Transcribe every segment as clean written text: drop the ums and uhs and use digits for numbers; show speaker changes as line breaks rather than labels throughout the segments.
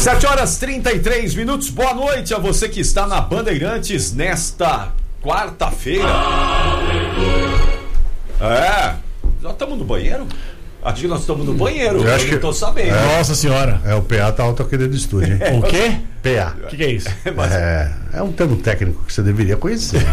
7h33. Boa noite a você que está na Bandeirantes nesta quarta-feira. Já estamos no banheiro? Acho que nós estamos no banheiro. Eu não estou sabendo.
Nossa senhora.
O PA tá alto aqui dentro do estúdio, hein?
O quê?
PA.
O que é isso?
É um termo técnico que você deveria conhecer.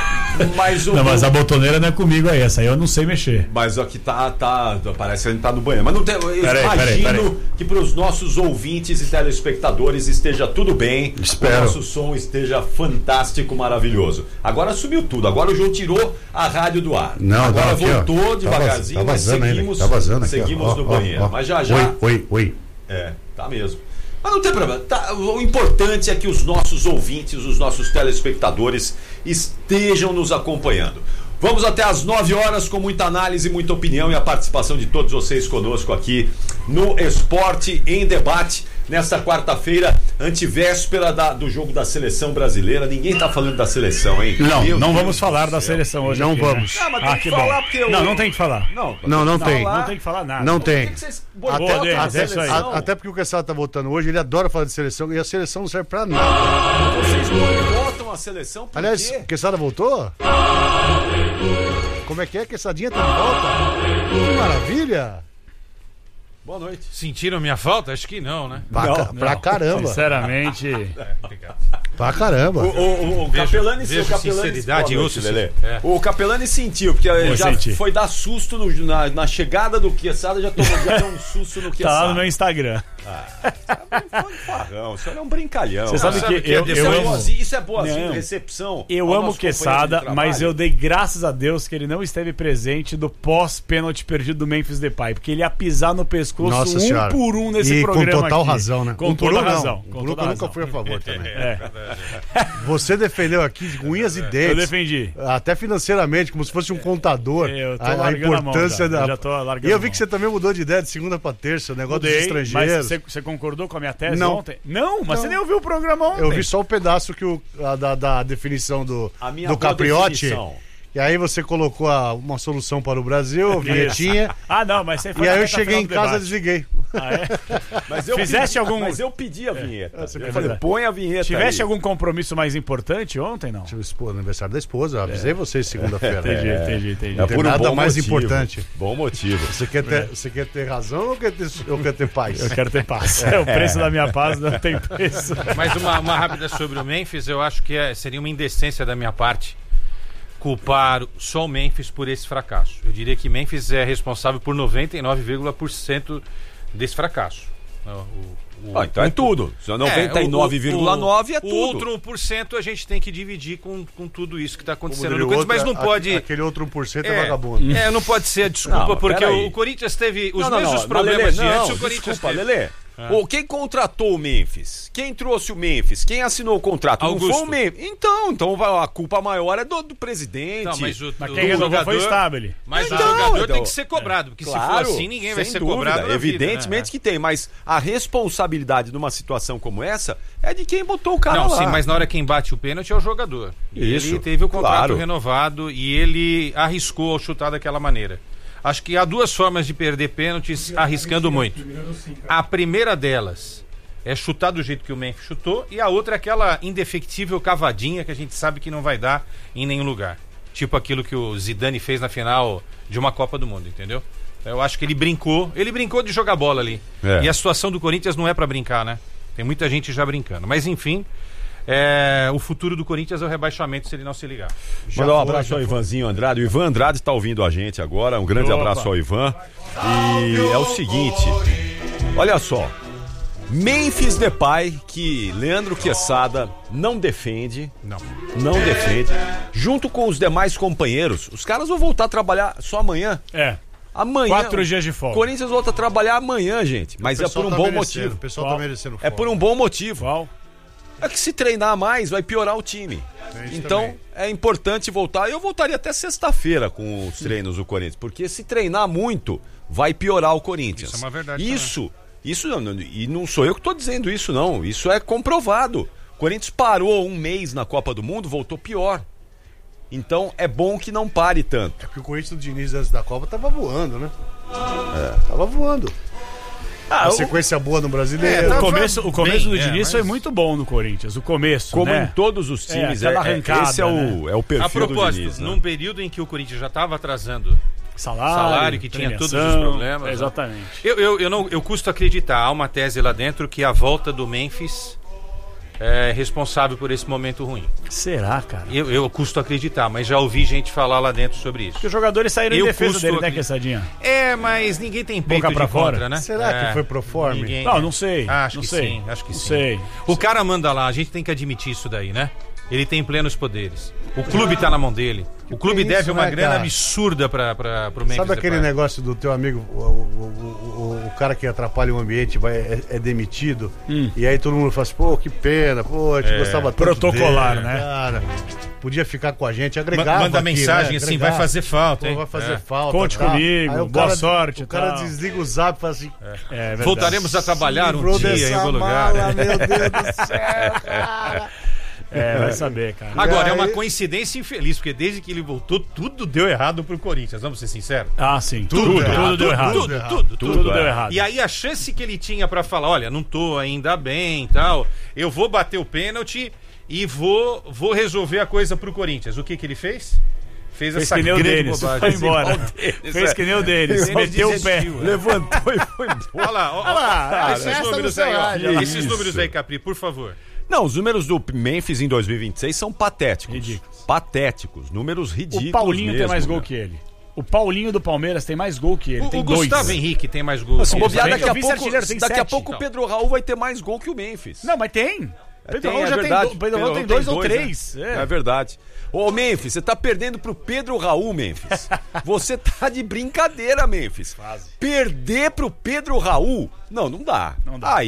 Mas
a botoneira não é comigo aí, essa aí eu não sei mexer.
Mas aqui parece que a gente tá no banheiro. Mas não tem. Eu imagino que para os nossos ouvintes e telespectadores esteja tudo bem.
Espero.
O nosso som esteja fantástico, maravilhoso. Agora sumiu tudo. Agora o João tirou a rádio do ar.
Não,
agora
aqui,
voltou devagarzinho,
tá
mas seguimos,
tá vazando aqui,
seguimos no banheiro. Mas já.
Oi.
Tá mesmo. Mas não tem problema. O importante é que os nossos ouvintes, os nossos telespectadores estejam nos acompanhando. Vamos até às 9 horas com muita análise, muita opinião e a participação de todos vocês conosco aqui no Esporte em Debate. Nesta quarta-feira, antivéspera do jogo da seleção brasileira. Ninguém tá falando da seleção, hein?
Não vamos falar da seleção hoje.
Não
aqui,
vamos.
Né?
Mas tem que falar porque
não tem que falar.
Não tem.
Não tem que falar nada.
Não tem.
Até
porque o Quesada tá voltando hoje, ele adora falar de seleção e a seleção não serve pra nada.
Vocês boicotam a seleção por
Aliás,
quê?
o Quesada voltou? Como é que é? Quesadinha tá de volta? Que maravilha!
Boa noite.
Sentiram minha falta? Acho que não, né?
Pra caramba.
Sinceramente.
Pra caramba.
O Capelani
sinceridade,
O Capelani sentiu, porque foi dar susto na chegada do Quesada, já deu um susto no Quesada.
Tá lá no meu Instagram.
Farrão, isso é um brincalhão.
Você sabe que eu amo.
Isso é boazinha, recepção.
Eu amo o Quesada, mas eu dei graças a Deus que ele não esteve presente do pós-pênalti perdido do Memphis Depay, porque ele ia pisar no pescoço por um nesse programa.
Com total
aqui.
razão, né?
Com toda razão.
O Bruno nunca foi a favor também.
Você
defendeu aqui com unhas e dentes.
Eu defendi.
Até financeiramente, como se fosse um contador.
Eu tô
a importância
da. Já tô largando.
E eu vi que você também mudou de ideia de segunda pra terça, o negócio dos estrangeiros.
Mas você concordou com a minha tese
não.
ontem? Não, mas você nem ouviu o programa ontem.
Eu vi só o pedaço da definição do Capriotti. E aí você colocou uma solução para o Brasil, a vinhetinha.
Não, mas você foi.
E aí eu cheguei em casa e desliguei.
Mas eu pedi a vinheta. Eu falei, põe a vinheta.
Tiveste algum compromisso mais importante ontem, não?
Aniversário da esposa, avisei vocês segunda-feira.
Entendi.
Não tem nada mais importante.
Bom motivo.
Você quer ter razão ou quer ter paz?
Eu quero ter paz. O preço da minha paz não tem preço.
Mas uma rápida sobre o Memphis, eu acho que seria uma indecência da minha parte culpar só o Memphis por esse fracasso. Eu diria que Memphis é responsável por 99,% desse fracasso.
Então é tudo. 99,9% é tudo.
O outro 1% a gente tem que dividir com tudo isso que está acontecendo no Corinthians, mas não pode...
Aquele outro 1% é vagabundo.
Não pode ser a desculpa, porque o Corinthians teve os mesmos problemas de antes. O Corinthians
desculpa, Lelê. Quem contratou o Memphis? Quem trouxe o Memphis? Quem assinou o contrato?
Augusto.
Não foi o Memphis. Então a culpa maior é do presidente.
Não, mas
quem resolveu foi o Stabile.
Mas o jogador tem que ser cobrado, porque se for assim, ninguém vai ser cobrado.
Evidentemente que tem, mas a responsabilidade numa situação como essa é de quem botou o cara lá.
Não, sim, mas na hora quem bate o pênalti é o jogador. Ele teve o contrato renovado e ele arriscou ao chutar daquela maneira. Acho que há duas formas de perder pênaltis arriscando muito. A primeira delas é chutar do jeito que o Memphis chutou, e a outra é aquela indefectível cavadinha que a gente sabe que não vai dar em nenhum lugar. Tipo aquilo que o Zidane fez na final de uma Copa do Mundo, entendeu? Eu acho que ele brincou de jogar bola ali. E a situação do Corinthians não é pra brincar, né? Tem muita gente já brincando. Mas enfim... o futuro do Corinthians é o rebaixamento se ele não se ligar.
Mandar um abraço ao Ivanzinho Andrade. O Ivan Andrade está ouvindo a gente agora. Um grande abraço ao Ivan. E é o seguinte: olha só, Memphis Depay, que Leandro Quesada não defende. Não defende. Junto com os demais companheiros, os caras vão voltar a trabalhar só amanhã. Amanhã.
4 dias de folga.
Corinthians volta a trabalhar amanhã, gente. Mas é por um bom motivo.
O pessoal tá merecendo folga.
É por um bom motivo. É que se treinar mais vai piorar o time. Então é importante voltar. Eu voltaria até sexta-feira com os treinos do Corinthians, porque se treinar muito vai piorar o Corinthians.
Isso é uma verdade.
Isso e não sou eu que estou dizendo isso, não. Isso é comprovado. O Corinthians parou um mês na Copa do Mundo, voltou pior. Então é bom que não pare tanto.
É porque o Corinthians do Diniz antes da Copa tava voando, né? Tava voando. A sequência boa no Brasileiro.
O começo do Diniz foi muito bom no Corinthians. O começo,
como em todos os times, esse é o perfil do Diniz.
Num período em que o Corinthians já estava atrasando salário que tinha todos os problemas.
Exatamente.
Eu custo acreditar, há uma tese lá dentro que a volta do Memphis é responsável por esse momento ruim.
Será, cara?
Eu custo acreditar, mas já ouvi gente falar lá dentro sobre isso.
Porque os jogadores saíram em defesa dele, né, Quessadinha?
Mas ninguém tem peito
Boca pra
de
fora,
contra, né?
Será que foi pro forme?
Não sei.
Acho que sim.
Sei.
O cara manda lá, a gente tem que admitir isso daí, né? Ele tem plenos poderes. O clube tá na mão dele. O clube deve uma grana absurda pro Memphis.
Sabe aquele negócio do teu amigo, o cara que atrapalha o ambiente é demitido? E aí todo mundo fala assim, pô, que pena, pô, a gente gostava tanto
protocolar,
dele,
né?
Cara, podia ficar com a gente, agregava
manda
aqui,
mensagem
né?
assim, vai fazer falta, hein?
Vai fazer falta.
Conte comigo, boa sorte.
O cara desliga o zap e fala assim...
voltaremos a trabalhar um dia em algum lugar.
Meu Deus do céu, cara.
Vai saber, cara.
Agora, é uma coincidência infeliz, porque desde que ele voltou, tudo deu errado pro Corinthians, vamos ser sinceros.
Sim. Tudo deu errado. Tudo deu errado.
E aí a chance que ele tinha pra falar, olha, não tô ainda bem e tal, eu vou bater o pênalti e vou resolver a coisa pro Corinthians. O que ele fez? Fez essa grande bobagem.
Foi embora. Fez que nem o deles. Meteu o pé.
Levantou e foi embora.
Olha lá. Esses números aí, ó. Esses números aí, Capri, por favor.
Não, os números do Memphis em 2026 são patéticos. Ridículos. Patéticos. Números ridículos.
O Paulinho
mesmo,
tem mais gol que ele. O Paulinho do Palmeiras tem mais gol que ele.
O Gustavo Henrique tem mais gol.
Daqui a pouco o Pedro Raul vai ter mais gol que o Memphis.
Não, mas tem. Pedro Raul tem 2 ou 3.
Né? É verdade. Ô, Memphis, você tá perdendo pro Pedro Raul, Memphis. Você tá de brincadeira, Memphis. Perder pro Pedro Raul? Não dá.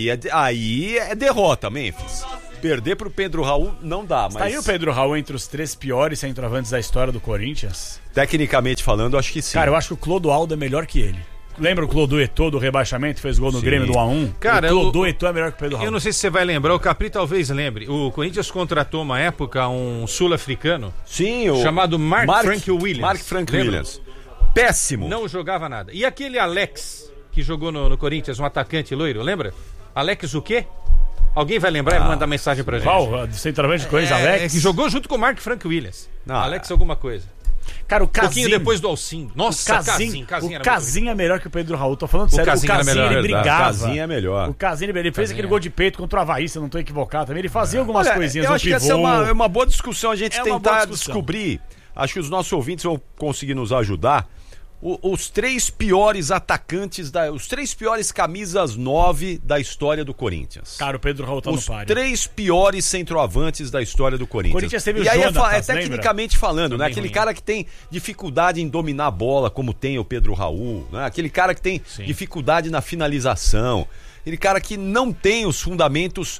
Aí é derrota, Memphis. Perder pro Pedro Raul não dá, mas...
Tá aí o Pedro Raul entre os 3 piores centroavantes da história do Corinthians?
Tecnicamente falando, eu acho que sim.
Cara, eu acho que o Clodoaldo é melhor que ele. Lembra o Clodoaldo do rebaixamento? Fez gol no Grêmio do 1x1?
Cara,
o Clodoaldo é melhor que o Pedro Raul.
Eu não sei se você vai lembrar, o Capri talvez lembre. O Corinthians contratou uma época um sul-africano chamado Mark Frank Williams.
Péssimo.
Não jogava nada. E aquele Alex que jogou no Corinthians, um atacante loiro, lembra? Alex o quê? Alguém vai lembrar e vai mandar mensagem pra gente.
Qual? Do centroavante de Corinthians, Alex?
Que jogou junto com o Mark Frank Williams. Alex alguma coisa.
Cara, o Casim...
Um pouquinho depois do Alcindo. Nossa,
o Casim é melhor que o Pedro Raul. Tô falando sério. O Casim ele brigava.
O Casim é melhor.
O Casim ele fez aquele gol de peito contra o Avaí, se eu não tô equivocado. Também ele fazia algumas coisinhas.
Eu acho que essa é uma boa discussão. A gente tentar descobrir. Acho que os nossos ouvintes vão conseguir nos ajudar. Os 3 piores atacantes, os 3 piores camisas 9 da história do Corinthians.
Cara, o Pedro Raul tá no páreo.
Os 3 piores centroavantes da história do Corinthians.
O Corinthians teve
e aí
Jonatas,
tecnicamente falando, né? Aquele cara que tem dificuldade em dominar a bola, como tem o Pedro Raul, né? Aquele cara que tem dificuldade na finalização, aquele cara que não tem os fundamentos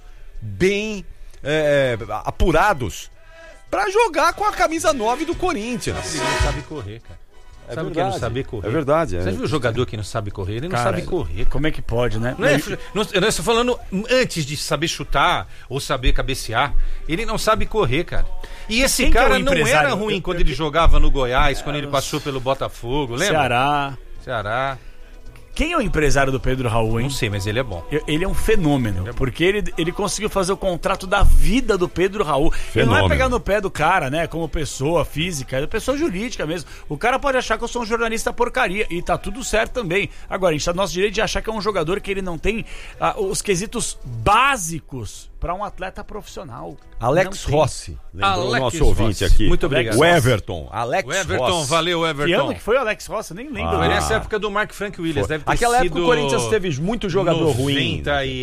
bem apurados pra jogar com a camisa 9 do Corinthians.
Ele não sabe correr, cara. Sabe que não saber correr?
É verdade.
Você viu o jogador que não sabe correr? Ele não sabe correr.
Como é que pode, né?
Eu estou falando antes de saber chutar ou saber cabecear. Ele não sabe correr, cara. E esse cara não era ruim quando ele jogava no Goiás, quando ele passou pelo Botafogo, lembra? Ceará.
Quem é o empresário do Pedro Raul, hein?
Não sei, mas ele é bom.
Ele é um fenômeno, porque ele conseguiu fazer o contrato da vida do Pedro Raul. Ele não é pegar no pé do cara, né, como pessoa física, é pessoa jurídica mesmo. O cara pode achar que eu sou um jornalista porcaria, e tá tudo certo também. Agora, a gente tá no nosso direito de achar que é um jogador que ele não tem os quesitos básicos para um atleta profissional.
Alex Rossi, lembrou o nosso ouvinte aqui.
Muito obrigado.
O Everton. Alex
Rossi. Valeu, Everton.
Que ano que foi o Alex Rossi? Nem lembro.
Foi nessa época do Mark Frank Williams. Deve ter
Aquela
sido
época o Corinthians teve muito jogador ruim.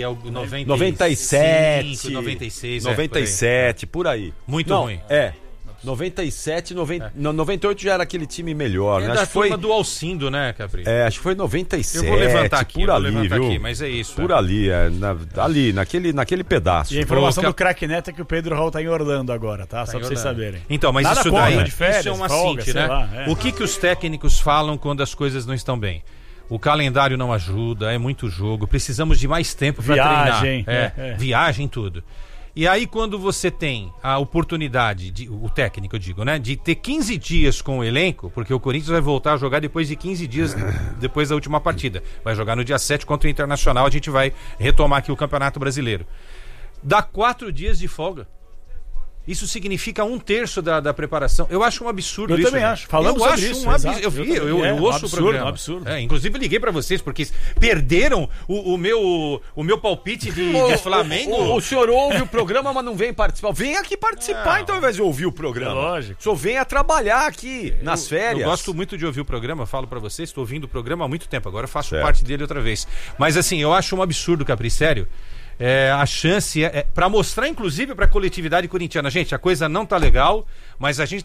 97, 96.
97, por aí.
Muito ruim.
97, 98 já era aquele time melhor, né?
Acho que foi do Alcindo, né, Capri?
Acho que foi 97.
Eu vou levantar aqui,
por ali, viu?
Mas é isso.
Por ali, ali, naquele pedaço.
E a informação do craque Neto é que o Pedro Raul tá em Orlando agora, tá? Só pra vocês saberem.
Então, mas
nada
isso
contra,
daí
de férias,
isso é uma
folga,
cinte, né?
Lá,
O que os técnicos falam quando as coisas não estão bem? O calendário não ajuda, é muito jogo, precisamos de mais tempo para treinar.
Viagem.
Viagem, tudo. E aí, quando você tem a oportunidade, o técnico eu digo, né, de ter 15 dias com o elenco, porque o Corinthians vai voltar a jogar depois de 15 dias, depois da última partida. Vai jogar no dia 7 contra o Internacional, a gente vai retomar aqui o Campeonato Brasileiro. Dá 4 dias de folga. Isso significa 1/3 da preparação. Eu acho um absurdo isso.
Eu também acho. Falamos sobre isso.
Eu ouço o programa.
Absurdo.
Inclusive liguei pra vocês, porque perderam o meu palpite de Flamengo.
O senhor ouve o programa, mas não vem participar. Vem aqui participar, então, ao invés de ouvir o programa.
Lógico.
O senhor venha trabalhar aqui, nas férias.
Eu gosto muito de ouvir o programa, eu falo pra vocês, estou ouvindo o programa há muito tempo, agora faço parte dele outra vez. Mas assim, eu acho um absurdo, Capri, sério. A chance para mostrar, inclusive, para a coletividade corintiana, gente, a coisa não tá legal, mas a gente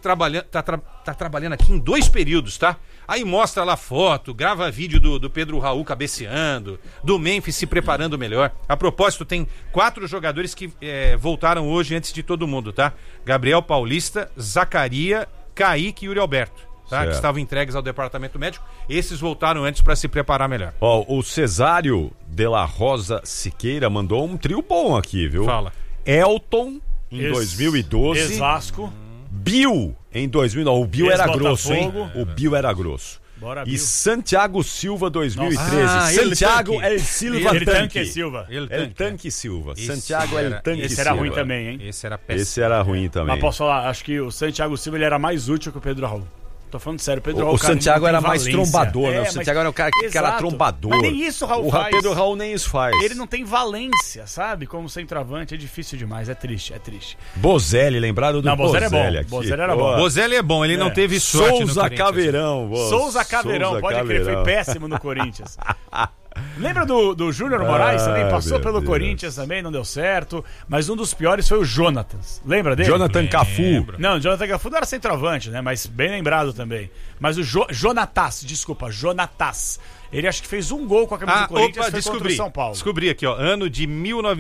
tá trabalhando aqui em 2 períodos, tá? Aí mostra lá foto, grava vídeo do Pedro Raul cabeceando, do Memphis se preparando melhor. A propósito, tem 4 jogadores que voltaram hoje antes de todo mundo, tá? Gabriel Paulista, Zacaria, Kaique e Yuri Alberto. Tá, que estavam entregues ao departamento médico. Esses voltaram antes para se preparar melhor.
O Cesário de la Rosa Siqueira mandou um trio bom aqui, viu?
Fala.
Elton em 2012.
Ex-Vasco.
Bill em 2009. O Bill era grosso, hein? O Bill era grosso.
Bora,
e
Bill.
Santiago Silva 2013. Santiago El Silva Tanque. El Tanque Silva. Santiago El Tanque Silva.
Esse era ruim também, hein?
Esse era péssimo.
Esse era ruim também.
Mas posso falar, acho que o Santiago Silva ele era mais útil que o Pedro Raul. Tô falando sério, Pedro Raul.
O Santiago era mais
valência.
trombador, né? O Santiago era um cara que era trombador.
Mas nem isso o Raul faz.
O Pedro Raul nem isso faz.
Ele não tem valência, sabe? Como centroavante, é difícil demais, é triste.
Bozelli, lembraram do
Bozelli?
Bozelli
É bom.
aqui.
Bozelli era bom.
Bozelli é bom, ele não teve sorte no
Souza Caveirão.
Souza Caveirão, pode crer, foi péssimo no Corinthians. Lembra do Júnior Moraes? Também passou pelo Corinthians também, não deu certo. Mas um dos piores foi o Jonatas. Lembra dele?
Jonathan Cafu.
Não, o Jonathan Cafu não era centroavante, né? Mas bem lembrado também. Mas o Jonatas. Ele acho que fez um gol com a camisa do Corinthians, foi contra o São Paulo.
Descobri aqui, ó. Ano de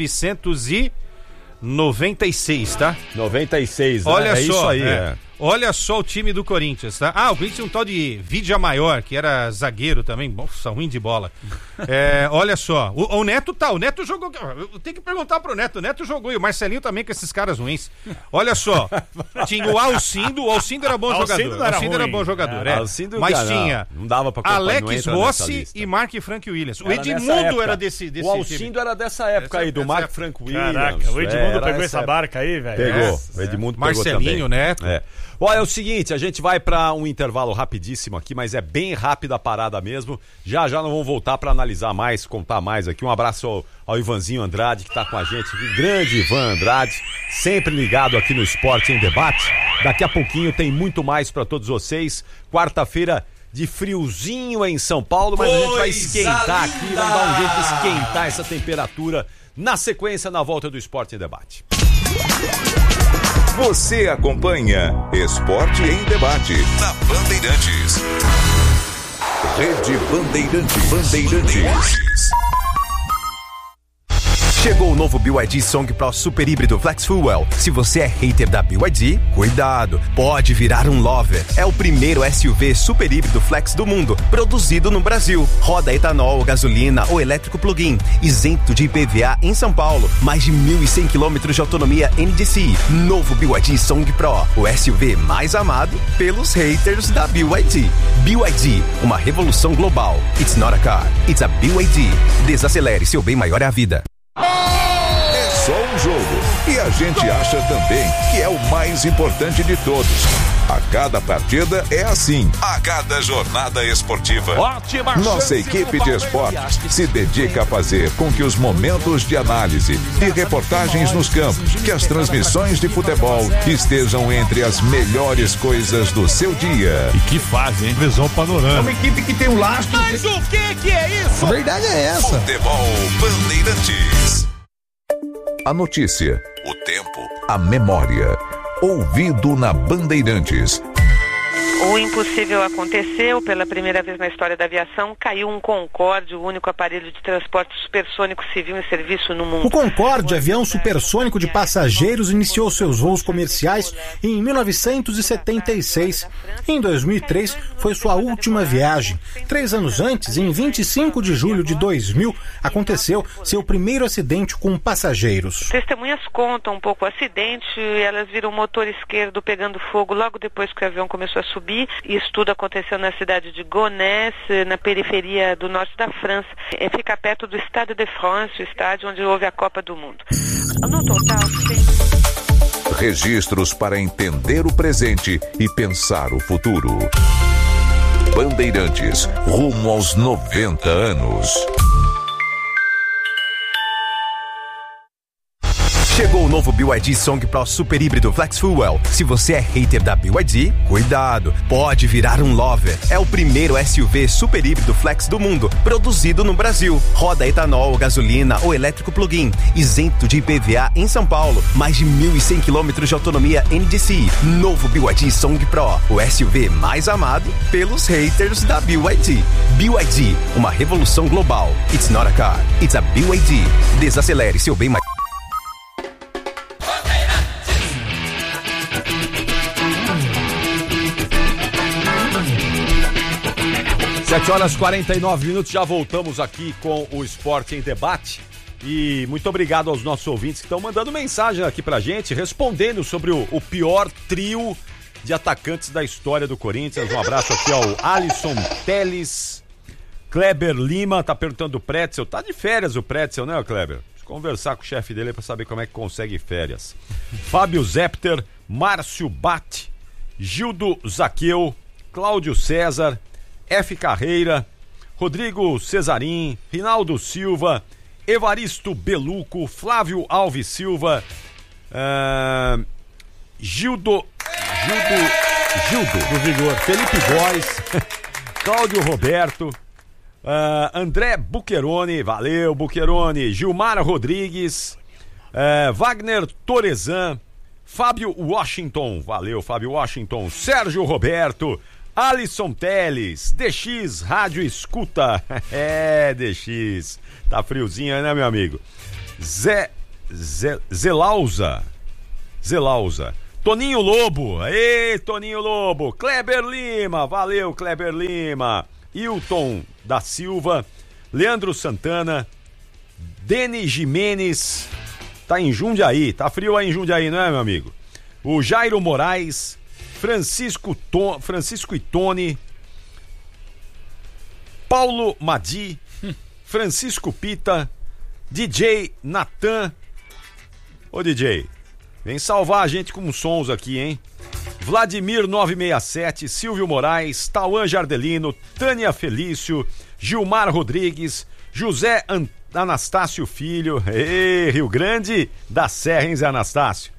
1996, tá?
96, né?
Olha só,
isso aí,
Olha só o time do Corinthians, tá? O Corinthians tinha um tal de Vidia Maior, que era zagueiro também, nossa, ruim de bola. Olha só, o Neto o Neto jogou, eu tenho que perguntar pro Neto, o Neto jogou, e o Marcelinho também com esses caras ruins. Olha só, tinha o Alcindo era bom jogador. Alcindo era bom jogador, mas tinha
não dava pra
Alex Rossi e Mark Frank Williams. O Edmundo era desse
O Alcindo era dessa época aí, do Mark Frank Williams.
Caraca, o Edmundo pegou essa barca aí, velho.
Pegou, o Edmundo pegou também.
Marcelinho, Neto.
Olha, é o seguinte, a gente vai para um intervalo rapidíssimo aqui, mas é bem rápida a parada mesmo. Já nós vamos voltar para analisar mais, contar mais aqui. Um abraço ao Ivanzinho Andrade, que tá com a gente, o grande Ivan Andrade, sempre ligado aqui no Esporte em Debate. Daqui a pouquinho tem muito mais para todos vocês. Quarta-feira de friozinho em São Paulo, mas a gente vai esquentar aqui, vamos dar um jeito de esquentar essa temperatura na sequência, na volta do Esporte em Debate.
Você acompanha Esporte em Debate na Bandeirantes. Rede Bandeirantes.
Chegou o novo BYD Song Pro Super Híbrido Flex Fuel. Se você é hater da BYD, cuidado, pode virar um lover. É o primeiro SUV super híbrido flex do mundo, produzido no Brasil. Roda etanol, gasolina ou elétrico plug-in, isento de IPVA em São Paulo. Mais de 1.100 km de autonomia NDCi. Novo BYD Song Pro, o SUV mais amado pelos haters da BYD. BYD, uma revolução global. It's not a car, it's a BYD. Desacelere, seu bem maior é a vida.
É só um jogo e a gente acha também que é o mais importante de todos. A cada partida é assim. A cada jornada esportiva. Nossa equipe de esportes se dedica a fazer com que os momentos de análise e reportagens nos campos, que as transmissões de futebol estejam entre as melhores coisas do seu dia.
E que fase, hein? Visão panorâmica.
É uma equipe que tem um lastro.
Mas o que é isso?
A verdade é essa.
Futebol Bandeirantes. A notícia, o tempo, a memória. Ouvido na Bandeirantes.
O impossível aconteceu. Pela primeira vez na história da aviação, caiu um Concorde, o único aparelho de transporte supersônico civil em serviço no mundo.
O Concorde, avião supersônico de passageiros, iniciou seus voos comerciais em 1976. Em 2003, foi sua última viagem. 3 anos antes, em 25 de julho de 2000, aconteceu seu primeiro acidente com passageiros.
Testemunhas contam um pouco o acidente. Elas viram o motor esquerdo pegando fogo logo depois que o avião começou a subir. Isso tudo aconteceu na cidade de Gonesse, na periferia do norte da França. Fica perto do Stade de France, o estádio onde houve a Copa do Mundo. No total, sim.
Registros para entender o presente e pensar o futuro. Bandeirantes, rumo aos 90 anos.
Chegou o novo BYD Song Pro Super Híbrido Flex Fuel. Se você é hater da BYD, cuidado, pode virar um lover. É o primeiro SUV super híbrido flex do mundo, produzido no Brasil. Roda etanol, gasolina ou elétrico plug-in, isento de IPVA em São Paulo. Mais de 1.100 km de autonomia NDCi. Novo BYD Song Pro, o SUV mais amado pelos haters da BYD. BYD, uma revolução global. It's not a car, it's a BYD. Desacelere seu bem mais.
7h49, já voltamos aqui com o Esporte em Debate. E muito obrigado aos nossos ouvintes que estão mandando mensagem aqui pra gente, respondendo sobre o pior trio de atacantes da história do Corinthians. Um abraço aqui ao Alisson Teles. Kleber Lima tá perguntando do Pretzel. Tá de férias o Pretzel, né, Kleber? Deixa eu conversar com o chefe dele pra saber como é que consegue férias. Fábio Zepter, Márcio Bate, Gildo Zaqueu, Cláudio César, F. Carreira, Rodrigo Cesarim, Rinaldo Silva, Evaristo Beluco, Flávio Alves Silva, Gildo do Vigor, Felipe Góes, Cláudio Roberto, André Bucheroni, valeu Bucheroni, Gilmar Rodrigues, Wagner Torezan, Fábio Washington, valeu Fábio Washington, Sérgio Roberto, Alisson Teles, DX Rádio Escuta, DX, tá friozinho, né, meu amigo? Zelauza, Toninho Lobo, Toninho Lobo, Kleber Lima, valeu Kleber Lima, Hilton da Silva, Leandro Santana, Deni Jimenez, tá em Jundiaí, tá frio aí em Jundiaí, não é, meu amigo? O Jairo Moraes, Francisco e Tony, Paulo Madi, Francisco Pita, DJ Natan. Ô DJ, vem salvar a gente com sons aqui, hein? Vladimir 967, Silvio Moraes, Tauan Jardelino, Tânia Felício, Gilmar Rodrigues, José Anastácio Filho, Rio Grande da Serra, hein, Zé Anastácio?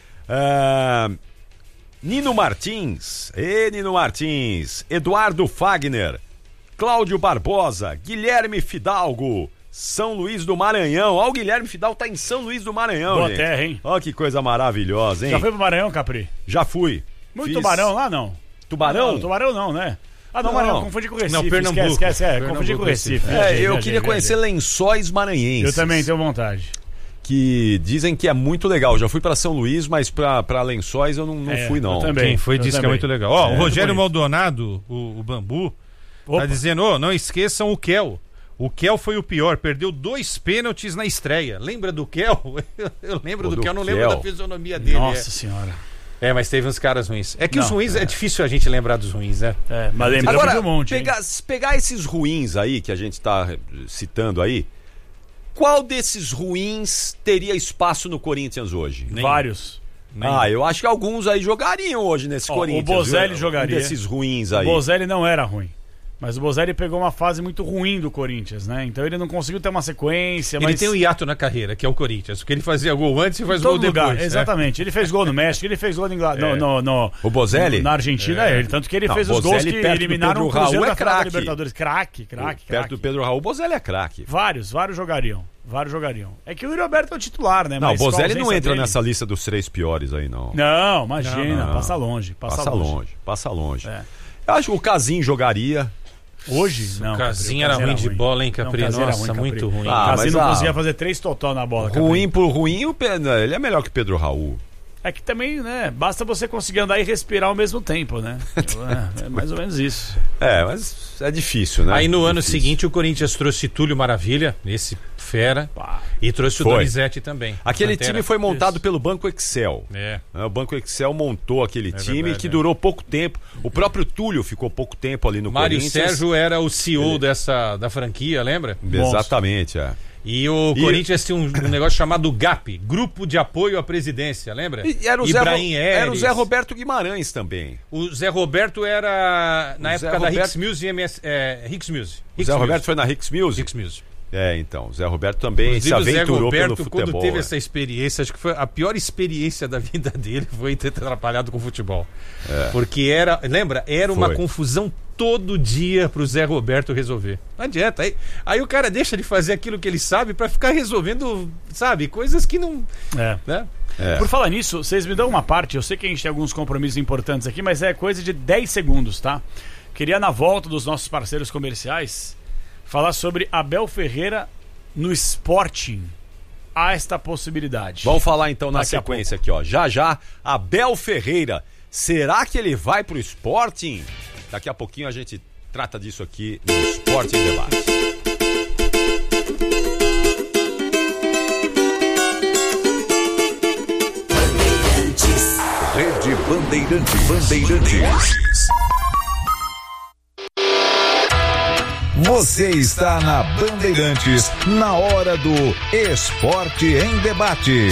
Nino Martins, Eduardo Fagner, Cláudio Barbosa, Guilherme Fidalgo, São Luís do Maranhão. Ó, o Guilherme Fidalgo tá em São Luís do Maranhão,
boa
gente.
Terra, hein?
Ó, que coisa maravilhosa, hein?
Já foi pro Maranhão, Capri?
Já fui.
Muito tubarão lá, não?
Tubarão?
Não, tubarão não, né? Ah, não, Maranhão, confundi com o Recife.
Não, Pernambuco.
Esquece, confundi com o Recife.
Eu queria conhecer Lençóis Maranhenses.
Eu também tenho vontade.
Que dizem que é muito legal. Já fui para São Luís, mas para Lençóis eu não fui, não.
Também. Quem foi disse que é muito legal. Ó, o Rogério Maldonado, o Bambu, tá dizendo, não esqueçam o Kel. O Kel foi o pior, perdeu 2 pênaltis na estreia. Lembra do Kel? Eu lembro do Kel, não lembro da fisionomia dele.
Nossa senhora.
Mas teve uns caras ruins. É que os ruins, é difícil a gente lembrar dos ruins, né?
Mas lembramos
agora,
de um monte.
Pegar esses ruins aí, que a gente tá citando aí, qual desses ruins teria espaço no Corinthians hoje?
Vários.
Eu acho que alguns aí jogariam hoje nesse Corinthians.
O Bozelli jogaria.
Desses ruins aí.
O Bozelli não era ruim. Mas o Bozelli pegou uma fase muito ruim do Corinthians, né? Então ele não conseguiu ter uma sequência.
Ele tem um hiato na carreira, que é o Corinthians. Porque ele fazia gol antes e faz gol depois.
Exatamente. Ele fez gol no México, ele fez gol no
o Bozelli?
Na Argentina, ele. Tanto que ele fez os gols que eliminaram o Cruzeiro da final da Libertadores. Craque.
Perto do Pedro Raul, o Bozelli é craque.
Vários jogariam. É que o Yuri Alberto é o titular, né?
Não, o Bozelli não entra nessa lista dos 3 piores aí, não.
Não, imagina. Não. Passa longe.
Passa longe. Eu acho que o Casim jogaria.
Hoje? Não.
O Casim era ruim de bola, hein, Capri? Nossa, muito ruim.
O Casim não conseguia fazer 3 totó na bola.
Ruim por ruim, ele é melhor que o Pedro Raul.
É que também, né, basta você conseguir andar e respirar ao mesmo tempo, né? É mais ou menos isso.
Mas é difícil, né?
Aí no ano seguinte o Corinthians trouxe Túlio Maravilha, esse fera, e trouxe o Donizete também.
Aquele time foi montado pelo Banco Excel. O Banco Excel montou aquele time que durou pouco tempo. O próprio Túlio ficou pouco tempo ali no Corinthians.
Mário Sérgio era o CEO da franquia, lembra?
Exatamente,
E o Corinthians tinha um negócio chamado GAP, Grupo de Apoio à Presidência, lembra?
E era o Zé Roberto Guimarães também.
O Zé Roberto era na época da Hicks Music.
O Zé Roberto foi na Hicks Music? Então, o Zé Roberto também se aventurou pelo futebol.
Quando teve essa experiência, acho que foi a pior experiência da vida dele, foi ter atrapalhado com o futebol. Porque era uma confusão todo dia pro Zé Roberto resolver. Não adianta. Aí o cara deixa de fazer aquilo que ele sabe pra ficar resolvendo, sabe, coisas que não... Né?
Por falar nisso, vocês me dão uma parte, eu sei que a gente tem alguns compromissos importantes aqui, mas é coisa de 10 segundos, tá? Queria, na volta dos nossos parceiros comerciais, falar sobre Abel Ferreira no Sporting. Há esta possibilidade.
Vamos falar então na sequência aqui, ó. Já, Abel Ferreira. Será que ele vai pro Sporting? Daqui a pouquinho a gente trata disso aqui no Sporting Debate.
Rede Bandeirantes. Você está na Bandeirantes, na hora do Esporte em Debate.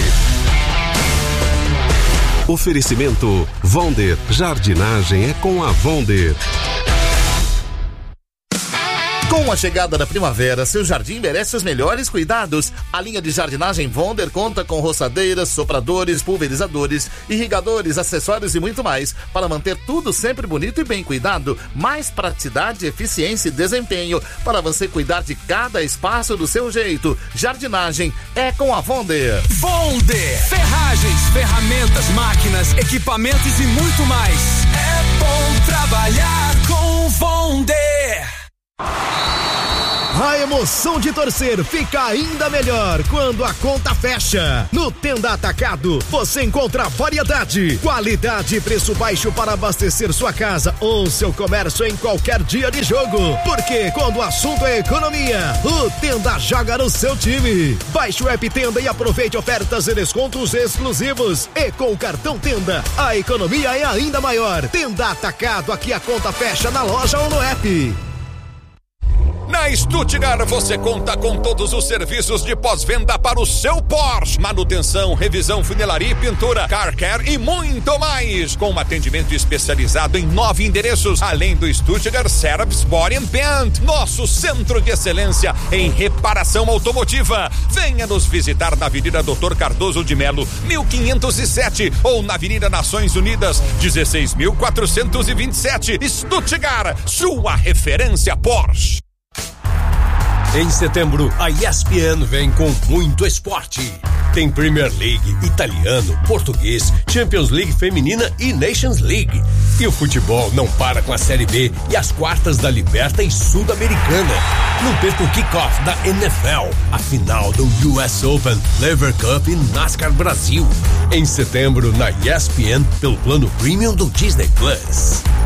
Oferecimento Vonder. Jardinagem é com a Vonder.
Com a chegada da primavera, seu jardim merece os melhores cuidados. A linha de jardinagem Vonder conta com roçadeiras, sopradores, pulverizadores, irrigadores, acessórios e muito mais para manter tudo sempre bonito e bem cuidado. Mais praticidade, eficiência e desempenho para você cuidar de cada espaço do seu jeito. Jardinagem é com a Vonder.
Vonder! Ferragens, ferramentas, máquinas, equipamentos e muito mais. É bom trabalhar com Vonder.
A emoção de torcer fica ainda melhor quando a conta fecha. No Tenda Atacado, você encontra variedade, qualidade e preço baixo para abastecer sua casa ou seu comércio em qualquer dia de jogo. Porque quando o assunto é economia, o Tenda joga no seu time. Baixe o app Tenda e aproveite ofertas e descontos exclusivos. E com o cartão Tenda, a economia é ainda maior. Tenda Atacado, aqui a conta fecha na loja ou no app.
Na Stuttgart você conta com todos os serviços de pós-venda para o seu Porsche. Manutenção, revisão, funilaria e pintura, car care e muito mais. Com um atendimento especializado em 9 endereços, além do Stuttgart Service Body and Paint, nosso centro de excelência em reparação automotiva. Venha nos visitar na Avenida Dr. Cardoso de Melo, 1507 ou na Avenida Nações Unidas, 16.427. Stuttgart, sua referência Porsche.
Em setembro, a ESPN vem com muito esporte. Tem Premier League, italiano, português, Champions League feminina e Nations League. E o futebol não para com a Série B e as quartas da Liberta e Sul-Americana. Não perca o kickoff da NFL, a final do US Open, Lever Cup e NASCAR Brasil. Em setembro, na ESPN, pelo plano Premium do Disney Plus.